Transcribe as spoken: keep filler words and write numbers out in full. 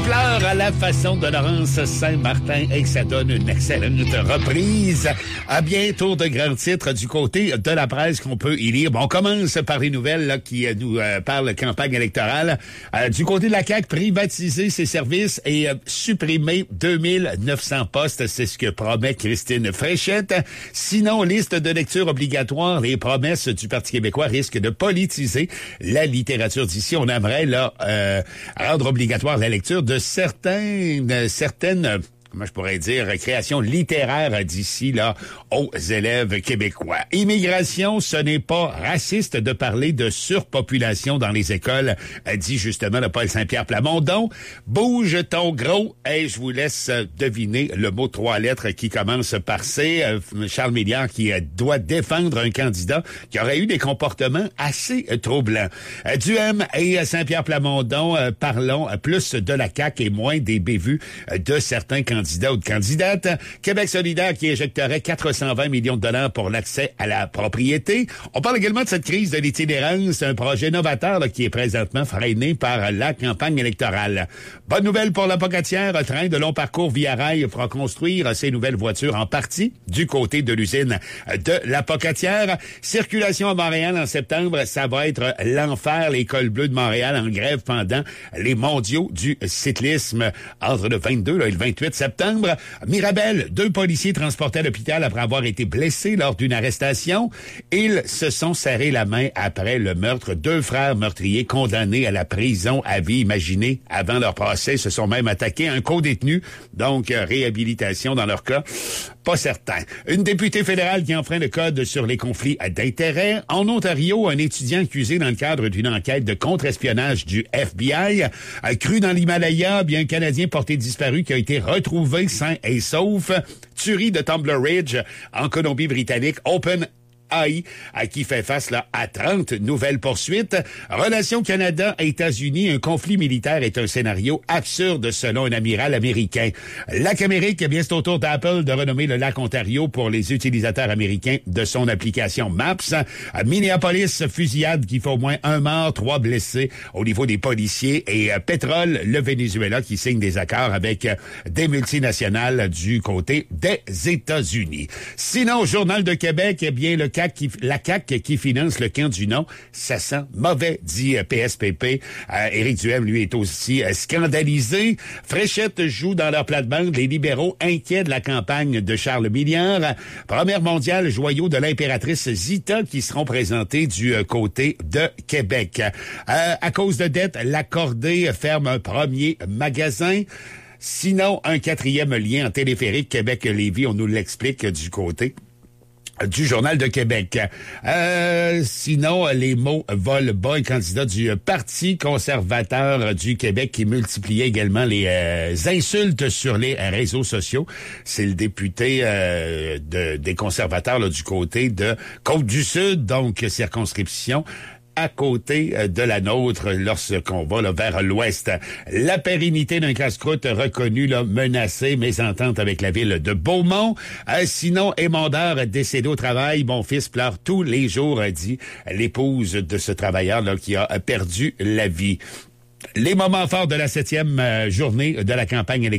fleurs à la façon de Laurence Saint-Martin et que ça donne une excellente reprise. À bientôt de grands titres du côté de la presse qu'on peut y lire. Bon, on commence par les nouvelles là, qui euh, nous euh, parlent campagne électorale. Euh, du côté de la C A Q, privatiser ses services et euh, supprimer deux mille neuf cents postes. C'est ce que promet Christine Fréchette. Sinon, liste de lecture obligatoire. Les promesses du Parti québécois risquent de politiser la littérature d'ici. On aimerait là euh, rendre obligatoire la lecture de certaines, certaines, comment je pourrais dire, créations littéraires d'ici, là, aux élèves québécois. Immigration, ce n'est pas raciste de parler de surpopulation dans les écoles, dit justement le Paul Saint-Pierre Plamondon. Bouge ton gros, et je vous laisse deviner le mot trois lettres qui commence par C. Charles Milliard qui doit défendre un candidat qui aurait eu des comportements assez troublants. Du M et Saint-Pierre Plamondon, parlons plus de la C A Q et moins des bévues de certains candidats. Candidat ou de candidate. Québec solidaire qui éjecterait quatre cent vingt millions de dollars pour l'accès à la propriété. On parle également de cette crise de l'itinérance, un projet novateur là, qui est présentement freiné par la campagne électorale. Bonne nouvelle pour la Pocatière, un train de long parcours via rail fera construire ses nouvelles voitures en partie du côté de l'usine de la Pocatière. Circulation à Montréal en septembre, ça va être l'enfer. Les cols bleus de Montréal en grève pendant les mondiaux du cyclisme entre le vingt-deux là, et le vingt-huit septembre. Septembre, Mirabel, deux policiers transportés à l'hôpital après avoir été blessés lors d'une arrestation. Ils se sont serrés la main après le meurtre. Deux frères meurtriers condamnés à la prison à vie. Imaginez, avant leur procès, se sont même attaqués à un co-détenu. Donc, euh, réhabilitation dans leur cas, pas certain. Une députée fédérale qui enfreint le code sur les conflits d'intérêts. En Ontario, un étudiant accusé dans le cadre d'une enquête de contre-espionnage du F B I a cru dans l'Himalaya, bien un Canadien porté disparu qui a été retrouvé sain et sauf. Tuerie de Tumbler Ridge en Colombie-Britannique. Open A I, à qui fait face là, à trente nouvelles poursuites. Relations Canada-États-Unis, un conflit militaire est un scénario absurde selon un amiral américain. Lac Amérique, eh bien, c'est au tour d'Apple de renommer le lac Ontario pour les utilisateurs américains de son application Maps. À Minneapolis, fusillade qui fait au moins un mort, trois blessés au niveau des policiers. Et euh, pétrole, le Venezuela qui signe des accords avec euh, des multinationales du côté des États-Unis. Sinon, Journal de Québec, eh bien, le Qui, la C A Q qui finance le camp du non, ça sent mauvais, dit P S P P. Euh, Éric Duhem, lui, est aussi euh, scandalisé. Fréchette joue dans leur plate-bande les libéraux inquiets de la campagne de Charles Milliard. Première mondiale, joyau de l'impératrice Zita qui seront présentés du euh, côté de Québec. Euh, à cause de dette, l'Accordé ferme un premier magasin. Sinon, un quatrième lien en téléphérique Québec-Lévis, on nous l'explique du côté du Journal de Québec. Euh, sinon, les mots volent bas, un candidat du Parti conservateur du Québec qui multipliait également les euh, insultes sur les réseaux sociaux. C'est le député euh, de, des conservateurs là, du côté de Côte-du-Sud, donc circonscription à côté de la nôtre lorsqu'on va là, vers l'ouest. La pérennité d'un casse-croûte reconnu là, menacé, mésentente avec la ville de Beaumont. Euh, sinon, émondeur décédé au travail, mon fils pleure tous les jours, a dit l'épouse de ce travailleur là, qui a perdu la vie. Les moments forts de la septième euh, journée de la campagne électorale.